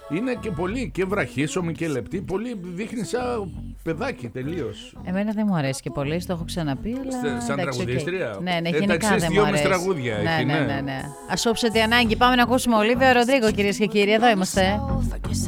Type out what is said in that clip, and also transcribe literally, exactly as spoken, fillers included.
Είναι και πολύ και βραχίσωμη και λεπτή. Πολύ δείχνει σαν παιδάκι τελείως. Εμένα δεν μου αρέσει και πολύ, το έχω ξαναπεί. Αλλά... Σαν εντάξει, τραγουδίστρια. Okay. Ναι, ναι, γενικά εντάξει, δεν μου δυόμιση αρέσει. τραγούδια ναι, έχει, ναι, ναι. ναι, ναι. Ας όψετε ανάγκη. Πάμε να ακούσουμε Ολίβια Ροντρίγκο, κυρίες και κύριοι. Εδώ είμαστε.